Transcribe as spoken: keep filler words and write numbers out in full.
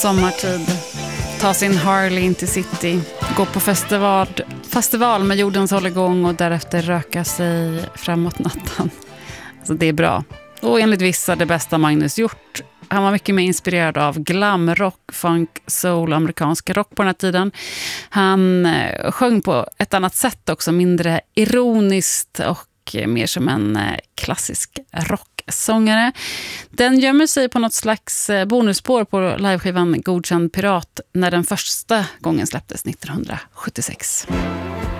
sommartid. Ta sin Harley in till city. Gå på festival, festival med jordens hålligång och därefter röka sig framåt natten. Alltså det är bra. Och enligt vissa det bästa Magnus gjort. Han var mycket mer inspirerad av glam, rock, funk, soul, amerikansk rock på den här tiden. Han eh, sjöng på ett annat sätt också, mindre ironiskt och mer som en eh, klassisk rocksångare. Den gömmer sig på något slags eh, bonusspår på liveskivan Godkänd Pirat när den första gången släpptes nittonhundrasjuttiosex.